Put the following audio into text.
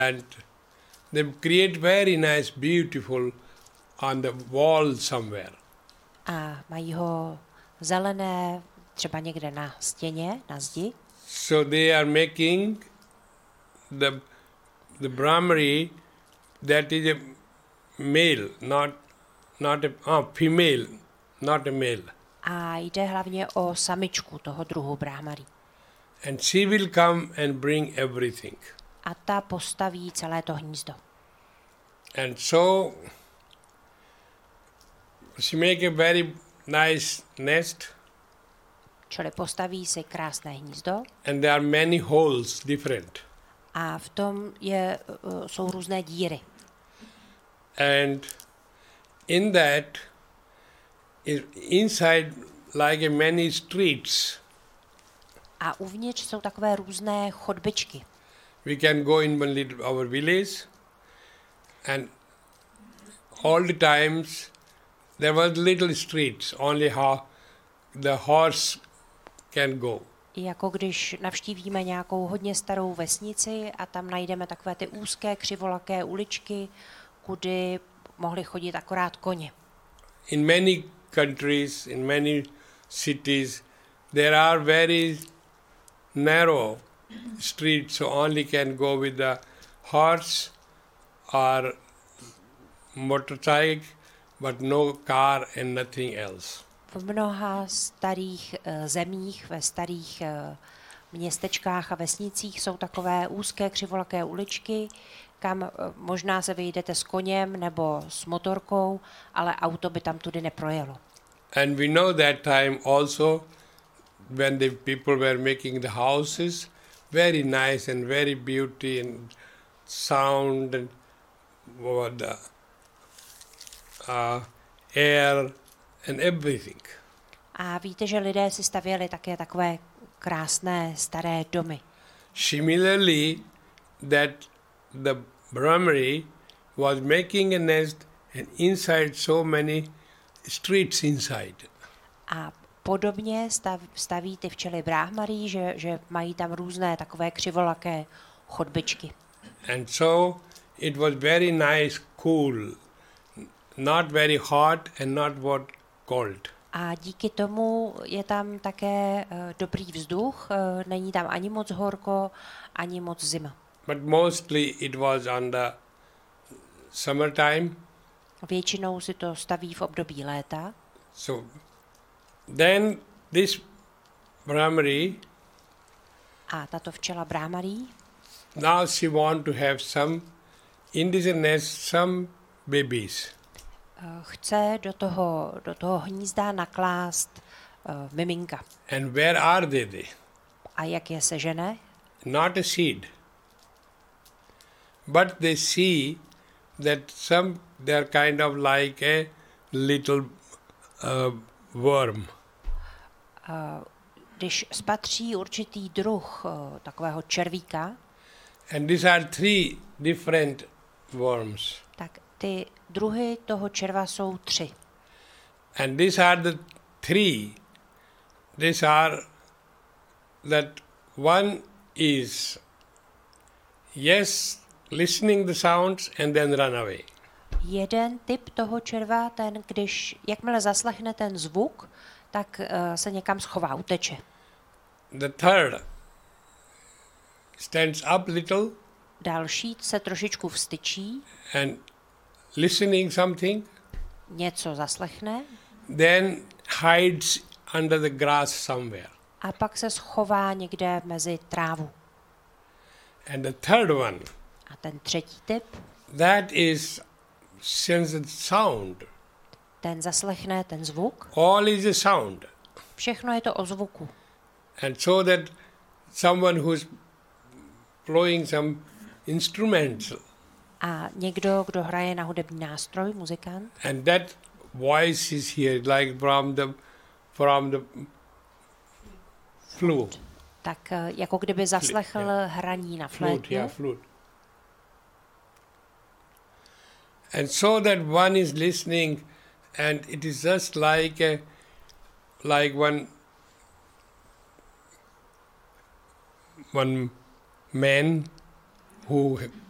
And they create very nice, beautiful on the wall somewhere. A mají ho zelené třeba někde na stěně, na zdi. So they are making the Brahmari that is a male, not a female, not a male. A jde hlavně o samičku toho druhu Brahmari. And she will come and bring everything. A ta postaví celé to hnízdo. And so she make a very nice nest. Čili postaví si krásné hnízdo. And there are many holes different. A v tom jsou různé díry. And in that is inside like a many streets. A uvnitř jsou takové různé chodbičky. We can go in our village, and all the times there was little streets, only how the horse can go. Jako když navštívíme nějakou hodně starou vesnici a tam najdeme takové ty úzké křivolaké uličky, kudy mohli chodit akorát koně. In many countries, in many cities, there are very narrow streets, so only can go with the horse or motorcycle, but no car and nothing else. V mnoha starých zemích, ve starých městečkách a vesnicích jsou takové úzké křivolaké uličky, kam možná se vyjdete s koněm nebo s motorkou, ale auto by tam tudy neprojelo. And we know that time also when the people were making the houses, very nice and very beauty and sound and the air and everything. A víte, že lidé si stavěli také takové krásné staré domy. Similarly, that the Brahmari was making a nest and inside so many streets inside. A podobně staví ty včely Brahmarí, že mají tam různé takové křivolaké chodbičky. And so it was very nice, cool, not very hot and not what cold. A díky tomu je tam také dobrý vzduch, není tam ani moc horko, ani moc zima. But mostly it was on the summertime. Většinou si to staví v období léta. So then this Brahmari, a tato včela Brahmarí, now she want to have some, in this nest, some babies. Chce do toho hnízda naklást miminka. And where are they? A jak je sežene? Not a seed. But they see that they're kind of like a little worm. Když spatří určitý druh takového červíka, and these are 3 different worms. Tak ty druhy toho červa jsou 3. And these are the 3. These are that one is yes, listening the sounds and then run away. Jeden typ toho červa, ten jakmile zaslechne ten zvuk, tak se někam schová, uteče. The third stands up little. Další se trošičku vstyčí. And listening something. Něco zaslechne. Then hides under the grass somewhere. A pak se schová někde mezi trávu. And the third one. A ten třetí typ. That is sense the sound. Ten zaslechne ten zvuk. All is a sound. Všechno je to o zvuku. And so that someone who's playing some instruments. A někdo, kdo hraje na hudební nástroj, muzikant. And that voice is here like from the flute. Tak jako kdyby zaslechl hraní na flétně. Yeah, flute. And so that one is listening and it is just like one man who